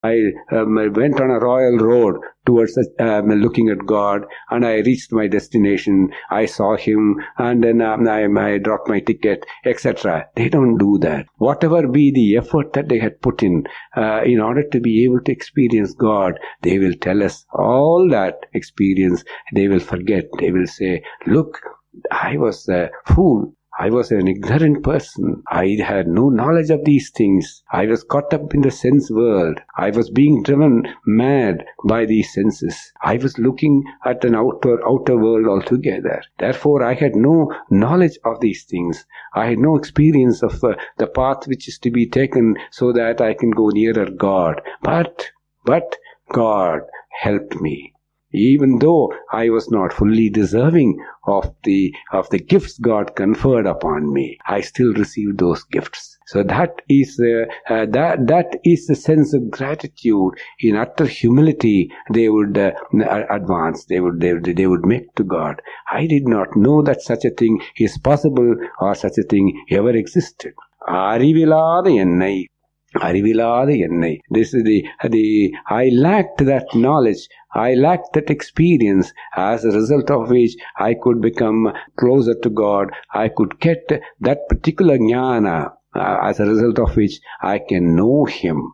I went on a royal road towards looking at God, and I reached my destination. I saw Him, and then I dropped my ticket, etc. They don't do that. Whatever be the effort that they had put in order to be able to experience God, they will tell us all that experience. They will forget. They will say, look, I was a fool. I was an ignorant person. I had no knowledge of these things. I was caught up in the sense world. I was being driven mad by these senses. I was looking at an outer world altogether. Therefore, I had no knowledge of these things. I had no experience of the path which is to be taken so that I can go nearer God. But God helped me. Even though I was not fully deserving of the gifts God conferred upon me, I still received those gifts. So that is the sense of gratitude. In utter humility, they would advance. They would make to God. I did not know that such a thing is possible or such a thing ever existed. Arivilada ennai. This is I lacked that knowledge. I lacked that experience, as a result of which I could become closer to God. I could get that particular jnana, as a result of which I can know Him.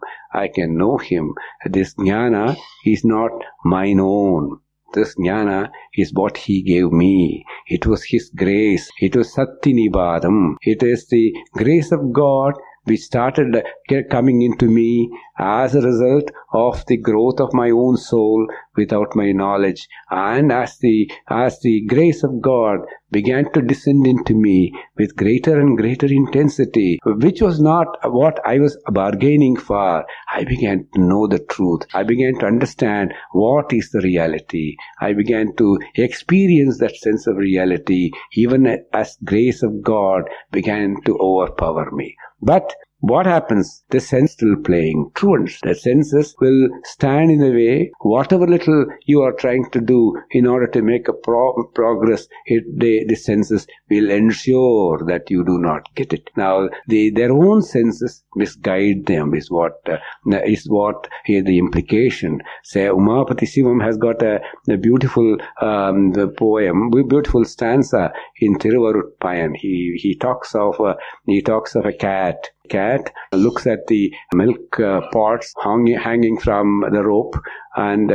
This jnana is not mine own. This jnana is what He gave me. It was His grace. It was Sattinibadam. It is the grace of God which started coming into me as a result of the growth of my own soul without my knowledge. And as the grace of God began to descend into me with greater and greater intensity, which was not what I was bargaining for, I began to know the truth. I began to understand what is the reality. I began to experience that sense of reality, even as grace of God began to overpower me. But what happens? The sense still playing truants. The senses will stand in the way. Whatever little you are trying to do in order to make a progress, the senses will ensure that you do not get it. Now, their own senses misguide them is what here the implication. Say, Umapati Sivam has got a beautiful poem, beautiful stanza in Thiruvarutpayan. He talks of a cat. Cat looks at the milk pots hanging from the rope, and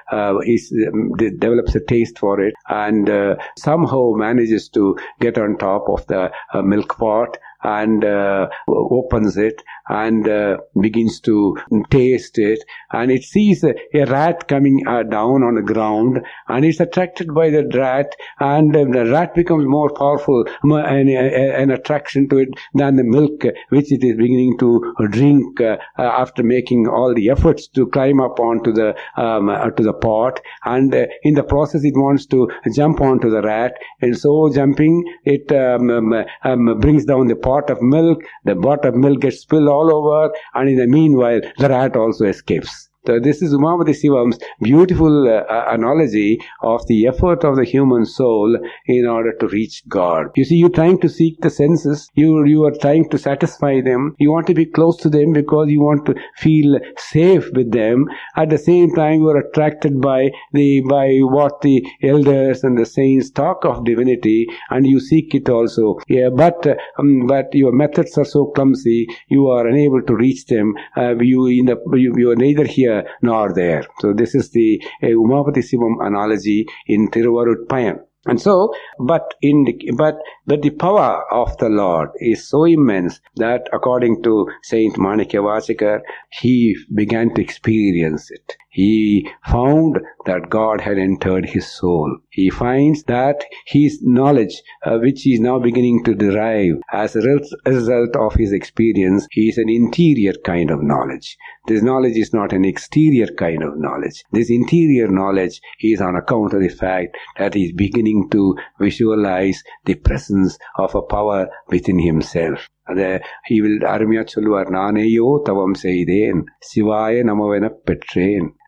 develops a taste for it, and somehow manages to get on top of the milk pot and opens it and begins to taste it, and it sees a rat coming down on the ground, and it's attracted by the rat, and the rat becomes more powerful, an attraction to it than the milk which it is beginning to drink after making all the efforts to climb up onto the pot, and in the process it wants to jump onto the rat, and so jumping it brings down the pot of milk. The pot of milk gets spilled all over, and in the meanwhile the rat also escapes. So this is Umapati Sivam's beautiful analogy of the effort of the human soul in order to reach God. You see, you're trying to seek the senses, you are trying to satisfy them, you want to be close to them because you want to feel safe with them. At the same time, you are attracted by what the elders and the saints talk of divinity, and you seek it also. Yeah, but your methods are so clumsy, you are unable to reach them. You are neither here nor there. So this is the Umapati Sivam analogy in Thiruvarutpayan. And so, but the power of the Lord is so immense that, according to Saint Manikyavachakar, he began to experience it. He found that God had entered his soul. He finds that his knowledge, which he is now beginning to derive as a result of his experience, is an interior kind of knowledge. This knowledge is not an exterior kind of knowledge. This interior knowledge is on account of the fact that he is beginning to visualize the presence of a power within himself. He will அருமையா சொல்லுவார், நானேயோ தவம் செய்தேன் சிவாய நமவென பெற்றேன்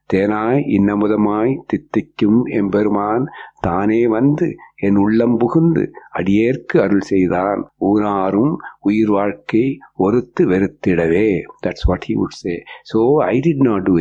தேனாய் இன்னமுதமாய் தித்திக்கும் எம்பெருமான் தானே வந்து என் உள்ளம் புகுந்து அடியேற்கு அருள் செய்தான் ஊனாரும் உயிர் வாழ்க்கை ஒருத்து வெறுத்திடவே. That's what he would say. So I did not do